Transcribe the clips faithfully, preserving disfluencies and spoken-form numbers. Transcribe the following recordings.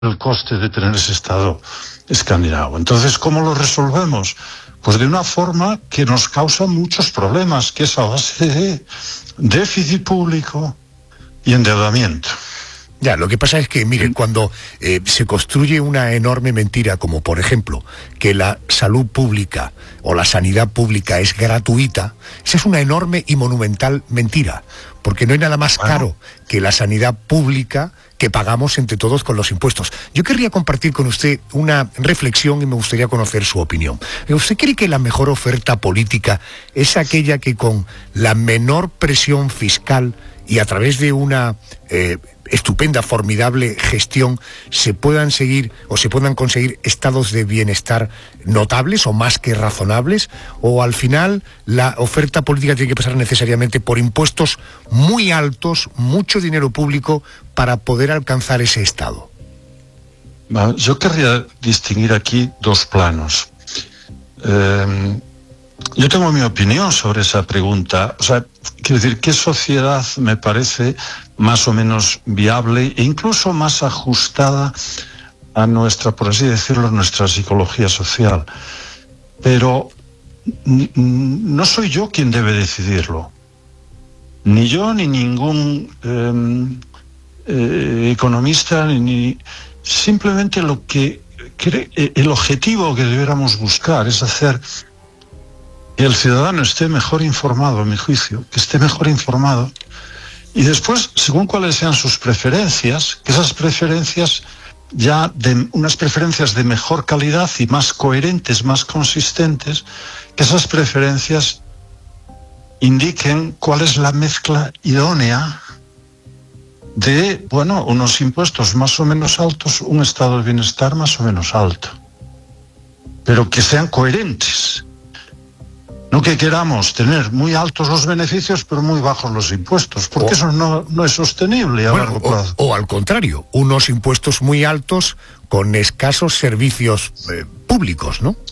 el coste de tener ese Estado escandinavo. Entonces, ¿cómo lo resolvemos? Pues de una forma que nos causa muchos problemas, que es a base de déficit público y endeudamiento. Ya, lo que pasa es que, mire, cuando eh, se construye una enorme mentira, como por ejemplo, que la salud pública o la sanidad pública es gratuita, esa es una enorme y monumental mentira, porque no hay nada más caro que la sanidad pública que pagamos entre todos con los impuestos. Yo querría compartir con usted una reflexión y me gustaría conocer su opinión. ¿Usted cree que la mejor oferta política es aquella que con la menor presión fiscal y a través de una eh, estupenda, formidable gestión se puedan seguir o se puedan conseguir estados de bienestar notables o más que razonables? ¿O al final la oferta política tiene que pasar necesariamente por impuestos muy altos, mucho dinero público para poder alcanzar ese estado? Yo querría distinguir aquí dos planos. Eh, yo tengo mi opinión sobre esa pregunta. O sea, quiero decir, ¿qué sociedad me parece más o menos viable e incluso más ajustada a nuestra, por así decirlo, nuestra psicología social? Pero no soy yo quien debe decidirlo. Ni yo, ni ningún eh, eh, economista, ni, ni simplemente lo que cree, el objetivo que debiéramos buscar es hacer que el ciudadano esté mejor informado, a mi juicio, que esté mejor informado, y después, según cuáles sean sus preferencias, que esas preferencias ya de unas preferencias de mejor calidad y más coherentes, más consistentes, que esas preferencias indiquen cuál es la mezcla idónea de, bueno, unos impuestos más o menos altos, un estado de bienestar más o menos alto, pero que sean coherentes. No que queramos tener muy altos los beneficios, pero muy bajos los impuestos, porque o, eso no, no es sostenible a bueno, largo plazo. O, o al contrario, unos impuestos muy altos con escasos servicios eh, públicos, ¿no?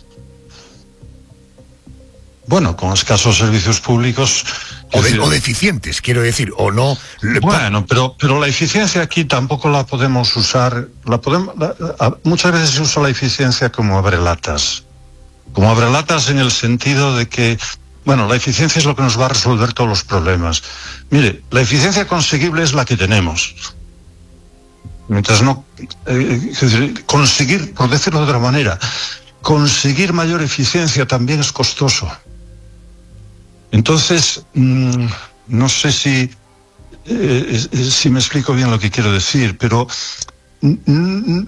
Bueno, con escasos servicios públicos... O, de, decir, o deficientes, quiero decir, o no... Bueno, pero, pero la eficiencia aquí tampoco la podemos usar... La podemos, la, la, muchas veces se usa la eficiencia como abrelatas. Como abrelatas en el sentido de que, bueno, la eficiencia es lo que nos va a resolver todos los problemas. Mire, la eficiencia conseguible es la que tenemos. Mientras no... Eh, conseguir, por decirlo de otra manera, conseguir mayor eficiencia también es costoso. Entonces, mmm, no sé si, eh, si me explico bien lo que quiero decir, pero... Mm,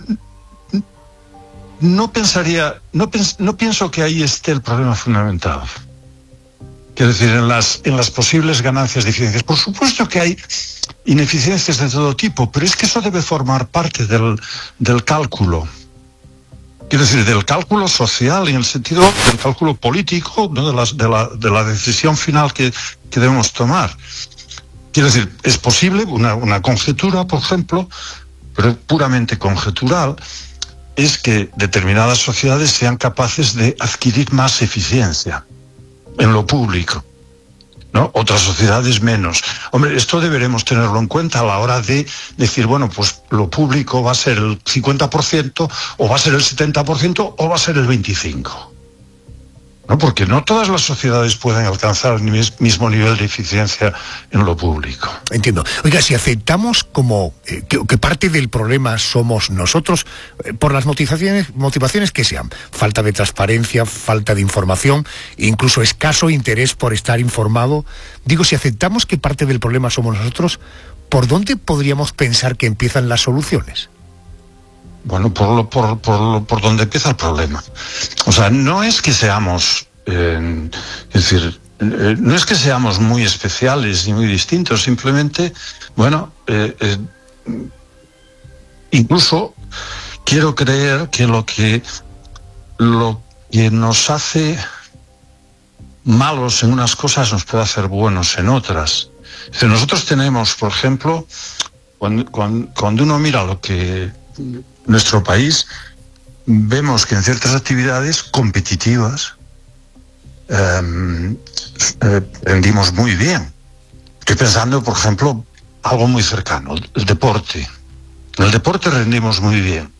No pensaría, no, pens, no pienso que ahí esté el problema fundamental. Quiero decir, en las, en las posibles ganancias de eficiencias. Por supuesto que hay ineficiencias de todo tipo, pero es que eso debe formar parte del, del cálculo. Quiero decir, del cálculo social, en el sentido del cálculo político, ¿no? de, las, de, la, de la decisión final que, que debemos tomar. Quiero decir, es posible una, una conjetura, por ejemplo, pero puramente conjetural, es que determinadas sociedades sean capaces de adquirir más eficiencia en lo público, ¿no? Otras sociedades menos. Hombre, esto deberemos tenerlo en cuenta a la hora de decir, bueno, pues lo público va a ser el cincuenta por ciento, o va a ser el setenta por ciento, o va a ser el veinticinco por ciento. ¿No? Porque no todas las sociedades pueden alcanzar el mismo nivel de eficiencia en lo público. Entiendo. Oiga, si aceptamos como eh, que, que parte del problema somos nosotros, eh, por las motivaciones, motivaciones que sean, falta de transparencia, falta de información, incluso escaso interés por estar informado, digo, si aceptamos que parte del problema somos nosotros, ¿por dónde podríamos pensar que empiezan las soluciones? Bueno, por, lo, por, por, lo, por donde empieza el problema. O sea, no es que seamos, eh, es decir, eh, no es que seamos muy especiales ni muy distintos, simplemente, bueno, eh, eh, incluso quiero creer que lo que, lo que nos hace malos en unas cosas nos puede hacer buenos en otras. Es decir, nosotros tenemos, por ejemplo, cuando, cuando, cuando uno mira lo que... nuestro país, vemos que en ciertas actividades competitivas eh, eh, rendimos muy bien. Estoy pensando, por ejemplo, algo muy cercano, el deporte. En el deporte rendimos muy bien.